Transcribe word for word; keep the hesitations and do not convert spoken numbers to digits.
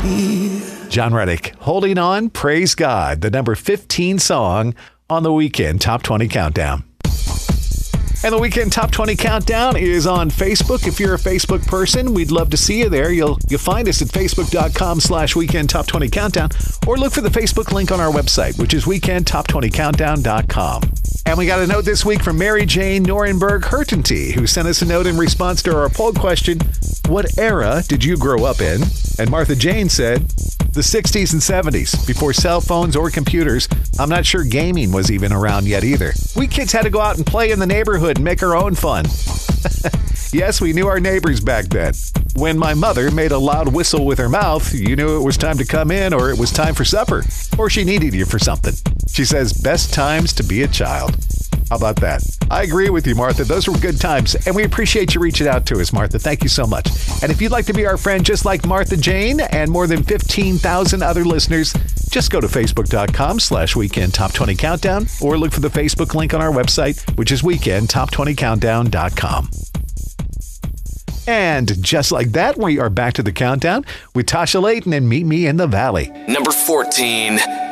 here. John Reddick, Holding On, Praise God, the number fifteen song on the Weekend Top twenty Countdown. And the Weekend Top twenty Countdown is on Facebook. If you're a Facebook person, we'd love to see you there. You'll you'll find us at facebook.com slash Weekend Top twenty Countdown, or look for the Facebook link on our website, which is weekend top twenty countdown dot com. And we got a note this week from Mary Jane Norenberg Hertenty, who sent us a note in response to our poll question, what era did you grow up in? And Martha Jane said, the sixties and seventies, before cell phones or computers. I'm not sure gaming was even around yet either. We kids had to go out and play in the neighborhood and make our own fun. Yes, we knew our neighbors back then. When my mother made a loud whistle with her mouth, you knew it was time to come in or it was time for supper, or she needed you for something. She says, best times to be a child. How about that? I agree with you, Martha. Those were good times, and we appreciate you reaching out to us, Martha. Thank you so much. And if you'd like to be our friend just like Martha Jane and more than fifteen thousand other listeners, just go to facebook.com slash weekend top 20 countdown or look for the Facebook link on our website, which is weekend top twenty countdown dot com. And just like that, we are back to the countdown with Tasha Layton and Meet Me in the Valley. Number fourteen.